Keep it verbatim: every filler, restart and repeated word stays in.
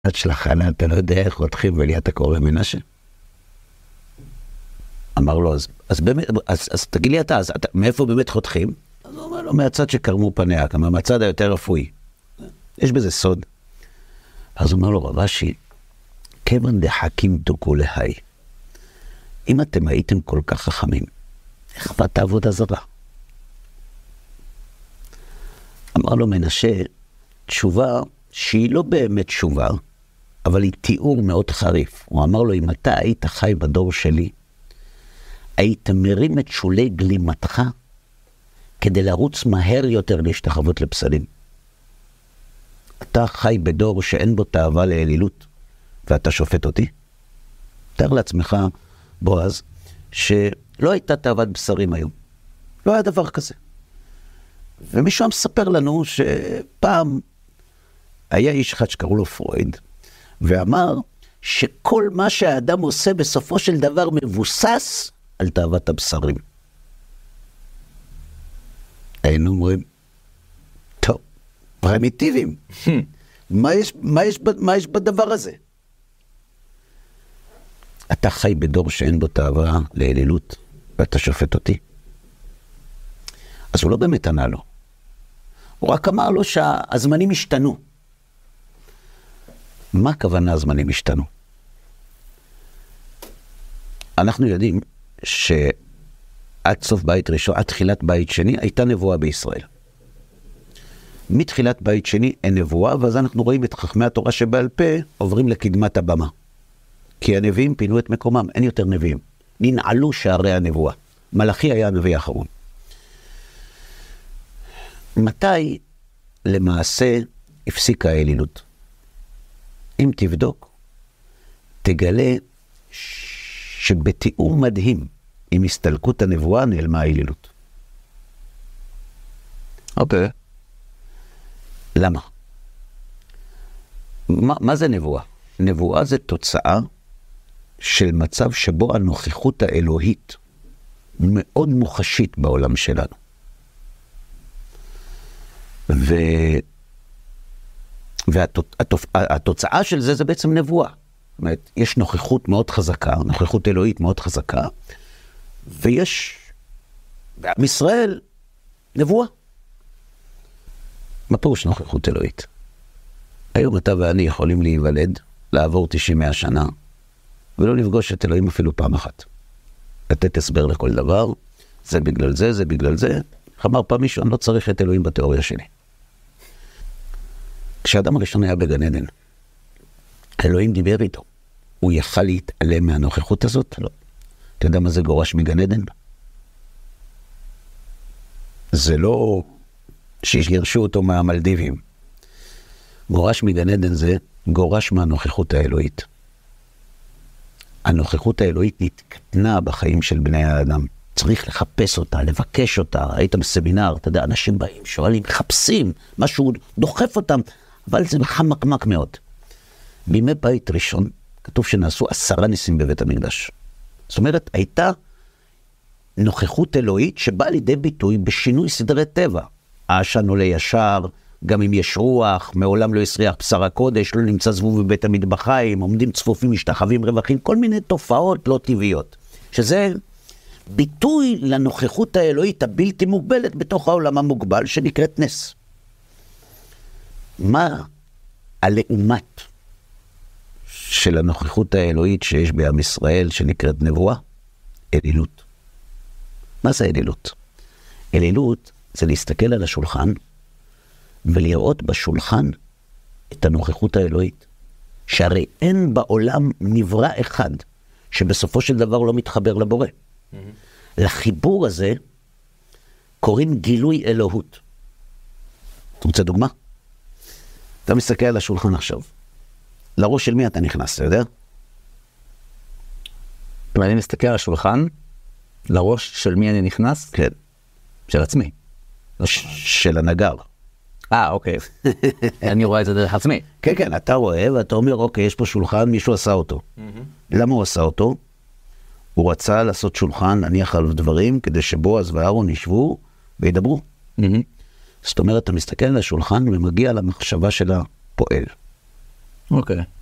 עד של החנה, אתה לא יודע איך חותכים ולי אתה קורא מנשה? אמר לו, אז, אז, באמת, אז, אז תגיד לי אתה, אז אתה, מאיפה באמת חותכים? אז הוא אומר לו, מהצד שקרמו פניה, כמה מהצד היותר רפואי. יש בזה סוד. אז הוא אומר לו, רבשי, כיוון דחכים תוקו להי. אם אתם הייתם כל כך חכמים, איך באת עבודה זרה? אמר לו מנשה, תשובה שהיא לא באמת תשובה, אבל היא תיאור מאוד חריף. הוא אמר לו, אם אתה היית חי בדור שלי, היית מרים את שולי גלימתך כדי לרוץ מהר יותר להשתחוות לפסלים. אתה חי בדור שאין בו תאווה לאלילות, ואתה שופט אותי? תאר לעצמך, בועז, שלא הייתה תאוות בשרים היום. לא היה דבר כזה. ומישהו מספר לנו שפעם היה איש אחד שקראו לו פרויד, ואמר שכל מה שהאדם עושה בסופו של דבר מבוסס על תאוות הבשרים. היינו אומרים, טוב, פרימיטיביים. מה יש, מה יש, מה יש בדבר הזה? אתה חי בדור שאין בו תאווה לאלילות, ואתה שופט אותי. אז הוא לא באמת ענה לו. הוא רק אמר לו שהזמנים השתנו. מה הכוונה הזמנים השתנו? אנחנו יודעים שעד סוף בית ראשון, עד תחילת בית שני, הייתה נבואה בישראל. מתחילת בית שני אין נבואה, ואז אנחנו רואים את חכמי התורה שבעל פה עוברים לקדמת הבמה. כי הנביאים פינו את מקומם, אין יותר נביאים. ננעלו שערי הנבואה. מלאכי היה הנביא האחרון. מתי למעשה הפסיקה האלילות? אם תבדוק, תגלה שבתיאור מדהים עם הסתלקות הנבואה נעלמה האלילות. אוקיי. למה? מה, מה זה נבואה? נבואה זה תוצאה של מצב שבו הנוכחות האלוהית מאוד מוחשית בעולם שלנו. ו... והתוצאה של זה זה בעצם נבואה. זאת אומרת, יש נוכחות מאוד חזקה, נוכחות אלוהית מאוד חזקה, ויש בעם ישראל נבואה. מה פירוש נוכחות אלוהית? היום אתה ואני יכולים להיוולד, לעבור תשעים מאה שנה, ולא לפגוש את אלוהים אפילו פעם אחת. לתת הסבר לכל דבר, זה בגלל זה, זה בגלל זה. אמר פעם מישהו, אני לא צריך את אלוהים בתיאוריה שלי. כשאדם הראשון היה בגן עדן, אלוהים דיבר איתו. הוא יכל להתעלם מהנוכחות הזאת? לא. אתה יודע מה זה גורש מגן עדן? זה לא שיגרשו אותו מהמלדיבים. גורש מגן עדן זה גורש מהנוכחות האלוהית. הנוכחות האלוהית נתקטנה בחיים של בני האדם. צריך לחפש אותה, לבקש אותה. היית בסמינר, אתה יודע, אנשים באים, שואלים, מחפשים, משהו דוחף אותם, אבל זה חמקמק מאוד. בימי בית ראשון, כתוב שנעשו עשרה ניסים בבית המקדש. זאת אומרת, הייתה נוכחות אלוהית שבאה לידי ביטוי בשינוי סדרי טבע. העשן עולה ישר, גם אם יש רוח, מעולם לא יסריח בשר הקודש, לא נמצא זבוב בבית המטבחיים, עומדים צפופים, משתחווים רווחים, כל מיני תופעות לא טבעיות. שזה ביטוי לנוכחות האלוהית הבלתי מוגבלת בתוך העולם המוגבל שנקראת נס. מה הלעומת של הנוכחות האלוהית שיש בעם ישראל שנקראת נבואה? אלילות. מה זה אלילות? אלילות זה להסתכל על השולחן ולראות בשולחן את הנוכחות האלוהית. שהרי אין בעולם נברא אחד שבסופו של דבר לא מתחבר לבורא. Mm-hmm. לחיבור הזה קוראים גילוי אלוהות. אתה רוצה דוגמה? אתה מסתכל על השולחן עכשיו. לראש של מי אתה נכנס, אתה יודע? אם אני מסתכל על השולחן, לראש של מי אני נכנס? כן. של עצמי. של הנגר. אה, אוקיי. אני רואה את זה דרך עצמי. כן, כן, אתה רואה ואתה אומר, אוקיי, יש פה שולחן, מישהו עשה אותו. למה הוא עשה אותו? הוא רצה לעשות שולחן, להניח עליו דברים, כדי שבועז ואהרון ישבו וידברו. זאת אומרת, אתה מסתכל על השולחן ומגיע למחשבה של הפועל. אוקיי.